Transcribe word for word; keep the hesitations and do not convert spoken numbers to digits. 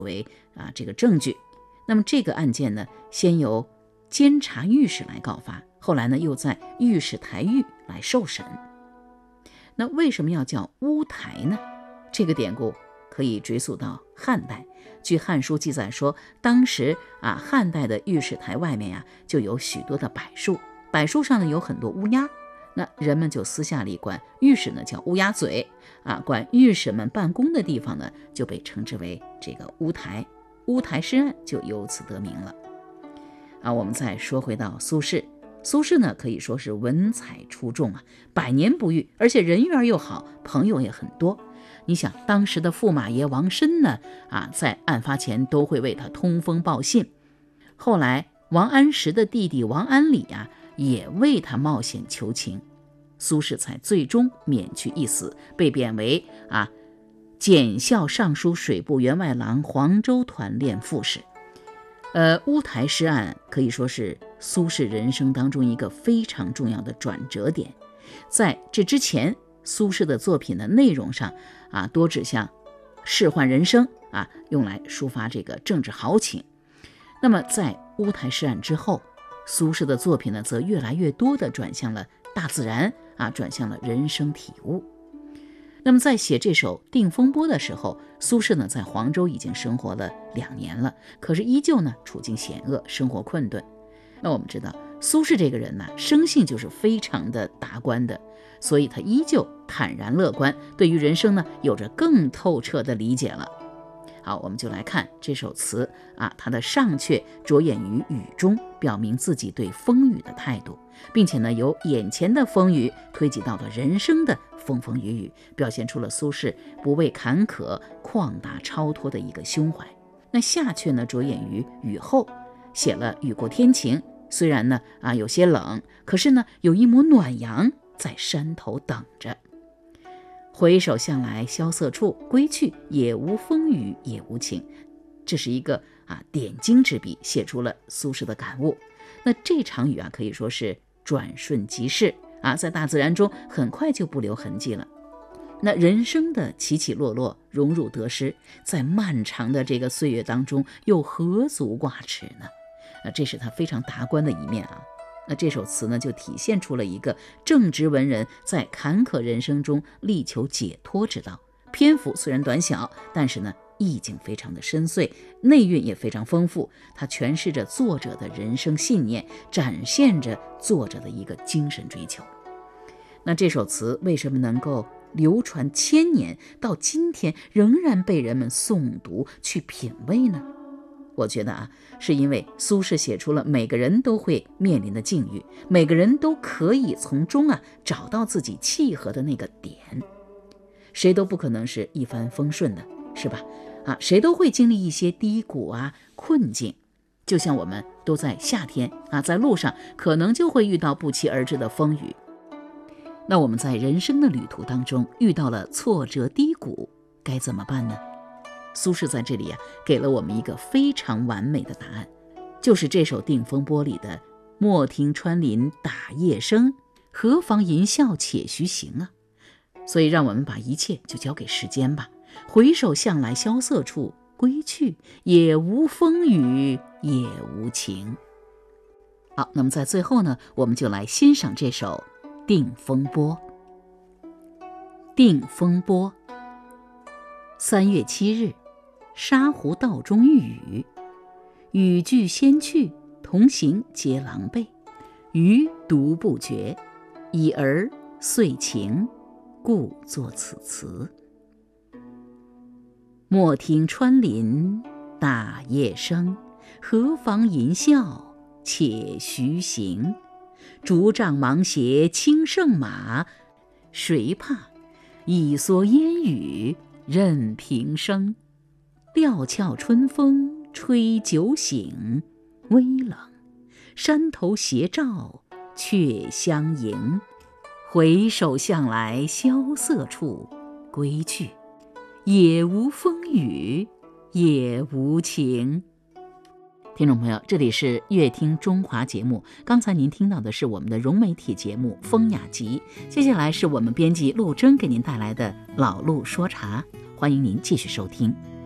为啊这个证据。那么这个案件呢，先由监察御史来告发，后来呢又在御史台狱来受审。那为什么要叫乌台呢？这个典故可以追溯到汉代。据《汉书》记载说，当时啊汉代的御史台外面呀、啊、就有许多的柏树，柏树上呢有很多乌鸦，那人们就私下里管御史呢叫乌鸦嘴啊，管御史们办公的地方呢就被称之为这个乌台，乌台诗案就由此得名了。啊，我们再说回到苏轼，苏轼呢可以说是文采出众啊，百年不遇，而且人缘又好，朋友也很多。你想当时的驸马爷王申呢啊，在案发前都会为他通风报信，后来王安石的弟弟王安礼啊也为他冒险求情，苏轼才最终免去一死，被贬为啊检校尚书水部员外郎、黄州团练副使。呃，乌台诗案可以说是苏轼人生当中一个非常重要的转折点。在这之前，苏轼的作品的内容上啊，多指向仕宦人生啊，用来抒发这个政治豪情。那么在乌台诗案之后，苏轼的作品呢，则越来越多地转向了大自然啊，转向了人生体悟。那么在写这首《定风波》的时候，苏轼呢在黄州已经生活了两年了，可是依旧呢处境险恶，生活困顿。那我们知道苏轼这个人呢，生性就是非常的达观的，所以他依旧坦然乐观，对于人生呢有着更透彻的理解了。好，我们就来看这首词啊，它的上阙着眼于雨中，表明自己对风雨的态度，并且呢由眼前的风雨推及到了人生的风风雨雨，表现出了苏轼不畏坎坷、旷达超脱的一个胸怀。那下阙呢着眼于雨后，写了雨过天晴，虽然呢啊有些冷，可是呢有一抹暖阳在山头等着。回首向来萧瑟处，归去，也无风雨也无晴。这是一个啊点睛之笔，写出了苏轼的感悟。那这场雨啊，可以说是转瞬即逝啊，在大自然中很快就不留痕迹了。那人生的起起落落，荣辱得失，在漫长的这个岁月当中，又何足挂齿呢？那这是他非常达观的一面啊。那这首词呢，就体现出了一个正直文人在坎坷人生中力求解脱之道。篇幅虽然短小，但是呢意境非常的深邃，内蕴也非常丰富。它诠释着作者的人生信念，展现着作者的一个精神追求。那这首词为什么能够流传千年，到今天仍然被人们诵读去品味呢？我觉得啊，是因为苏轼写出了每个人都会面临的境遇，每个人都可以从中啊找到自己契合的那个点。谁都不可能是一帆风顺的，是吧？啊，谁都会经历一些低谷啊、困境。就像我们都在夏天啊，在路上可能就会遇到不期而至的风雨。那我们在人生的旅途当中遇到了挫折低谷，该怎么办呢？苏轼在这里啊，给了我们一个非常完美的答案，就是这首《定风波》里的“莫听穿林打叶声，何妨吟啸且徐行”啊。所以让我们把一切就交给时间吧，回首向来萧瑟处，归去，也无风雨也无晴。好，那么在最后呢，我们就来欣赏这首《定风波》。定风波，三月七日，沙湖道中遇雨，雨具先去，同行皆狼狈，余独不觉，已而遂晴，故作此词。莫听穿林打叶声，何妨吟啸且徐行。竹杖芒鞋轻胜马，谁怕？一蓑烟雨任平生。料峭春风吹酒醒，微冷，山头斜照却相迎。回首向来萧瑟处，归去，也无风雨也无晴。听众朋友，这里是乐听中华节目，刚才您听到的是我们的融媒体节目《风雅集》，接下来是我们编辑陆征给您带来的老陆说茶，欢迎您继续收听。